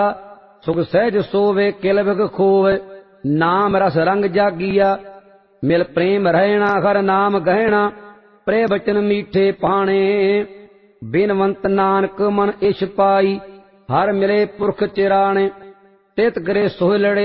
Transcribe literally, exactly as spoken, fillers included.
सुख सहज सोवे किल बिग खोवे नाम रस रंग जागिया मिल प्रेम रहना हर नाम गहना प्रे बचन मीठे पाने बिनवंत नानक मन इश पाई हर मिले पुरख चिराने तित करे सोह लड़े